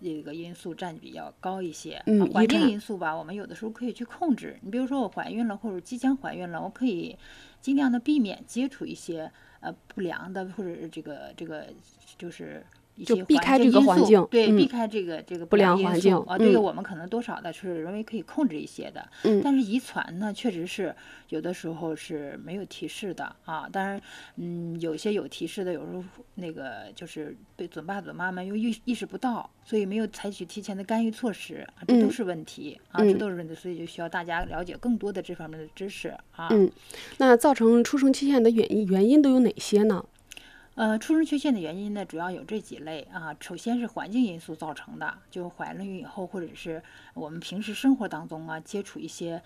这个因素占比要高一些。 遗环境传因素吧，我们有的时候可以去控制。你比如说我怀孕了或者即将怀孕了，我可以尽量的避免接触一些不良的或者是这个就是一些就避开这个因素， 环境， 对，避开这个不良因环境素这个我们可能多少的是认为可以控制一些的。但是遗传呢，确实是有的时候是没有提示的啊。当然，有些有提示的，有时候那个就是被准爸准妈们又意识不到，所以没有采取提前的干预措施，这都是问题这都是问题，所以就需要大家了解更多的这方面的知识啊。 那造成出生缺陷的原因都有哪些呢？ 出生缺陷的原因呢，主要有这几类啊。首先是环境因素造成的，就怀了孕以后，或者是我们平时生活当中接触一些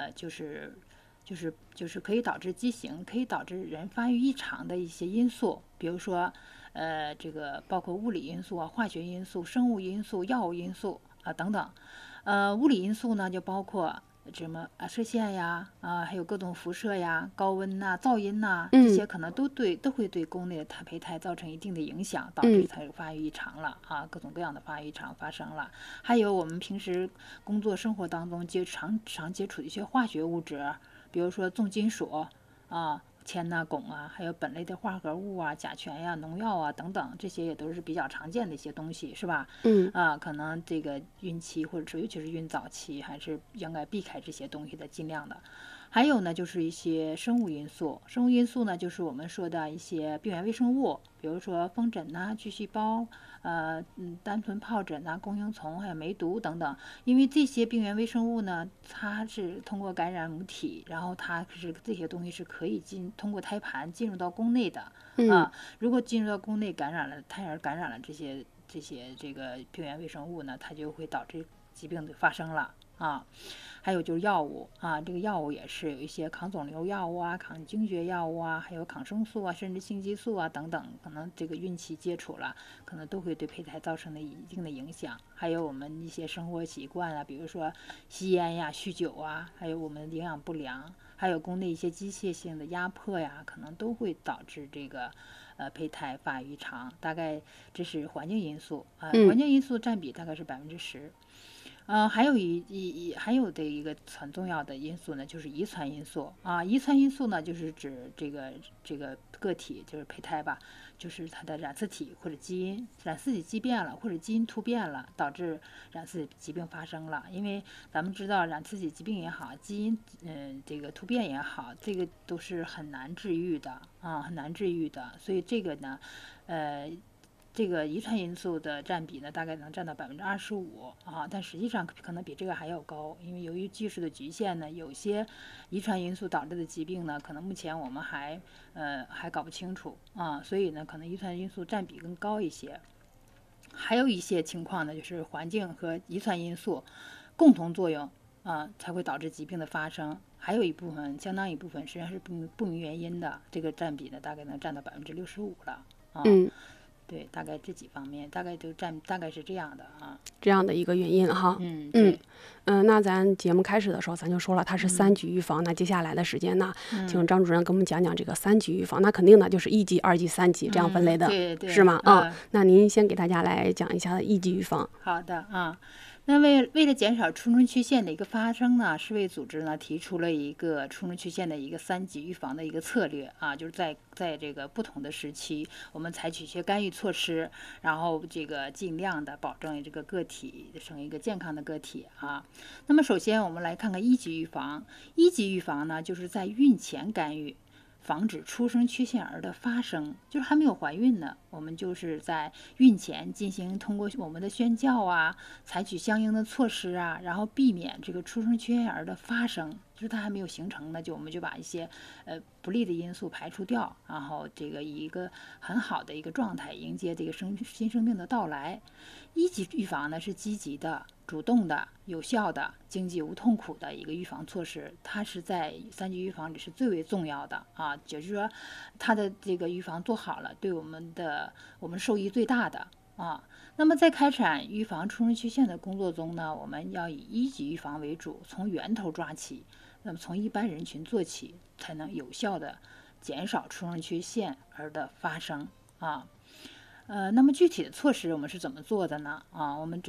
就是可以导致畸形，可以导致人发育异常的一些因素，比如说这个包括物理因素化学因素、生物因素、药物因素等等。物理因素呢，就包括什么射线呀，还有各种辐射呀、高温呐、噪音呐，这些可能都会对宫内的胚胎造成一定的影响，导致它有发育异常了各种各样的发育异常发生了。还有我们平时工作生活当中常接触的一些化学物质，比如说重金属铅汞还有苯类的化合物甲醛农药等等，这些也都是比较常见的一些东西，是吧？可能这个孕期或者是尤其是孕早期，还是应该避开这些东西的，尽量的。还有呢，就是一些生物因素。生物因素呢，就是我们说的一些病原微生物，比如说风疹巨细胞，单纯疱疹弓形虫，还有梅毒等等。因为这些病原微生物呢，它是通过感染母体，然后这些东西是可以通过胎盘进入到宫内的如果进入到宫内胎儿感染了这些这个病原微生物呢，它就会导致疾病的发生了还有就是药物这个药物也是有一些抗肿瘤药物抗惊厥药物还有抗生素甚至性激素等等，可能这个孕期接触了，可能都会对胚胎造成一定的影响。还有我们一些生活习惯比如说吸烟酗酒还有我们营养不良，还有宫内一些机械性的压迫可能都会导致这个胚胎发育异常。大概这是环境因素环境因素占比大概是10%。还有的一个很重要的因素呢，就是遗传因素遗传因素呢，就是指这个个体，就是胚胎吧，就是它的染色体或者基因，染色体畸变了或者基因突变了，导致染色体疾病发生了。因为咱们知道染色体疾病也好，基因这个突变也好，这个都是很难治愈的很难治愈的。所以这个呢这个遗传因素的占比呢，大概能占到25%但实际上可能比这个还要高，因为由于技术的局限呢，有些遗传因素导致的疾病呢，可能目前我们还搞不清楚所以呢，可能遗传因素占比更高一些。还有一些情况呢，就是环境和遗传因素共同作用才会导致疾病的发生。还有相当一部分实际上是不明原因的，这个占比呢，大概能占到65%了对，大概这几方面，大概是这样的这样的一个原因那咱节目开始的时候咱就说了，它是3级预防。那接下来的时间呢，请张主任给我们讲讲这个3级预防。那肯定呢就是1级、2级、3级这样分类的， 对是吗？那您先给大家来讲一下1级预防。 好的那为了减少出生缺陷的一个发生呢，世卫组织呢提出了一个出生缺陷的一个3级预防的一个策略就是在这个不同的时期，我们采取一些干预措施，然后这个尽量的保证这个个体生一个健康的个体那么首先我们来看看1级预防。1级预防呢，就是在孕前干预，防止出生缺陷儿的发生，就是还没有怀孕呢，我们就是在孕前通过我们的宣教采取相应的措施然后避免这个出生缺陷儿的发生，就是它还没有形成呢，我们就把一些不利的因素排除掉，然后这个以一个很好的一个状态迎接这个新生命的到来。1级预防呢是积极的、主动的、有效的、经济无痛苦的一个预防措施，它是在3级预防里是最为重要的就是说它的这个预防做好了，对我们受益最大的那么在开展预防出生缺陷的工作中呢，我们要以1级预防为主，从源头抓起，那么从一般人群做起，才能有效的减少出生缺陷儿的发生那么具体的措施我们是怎么做的呢我们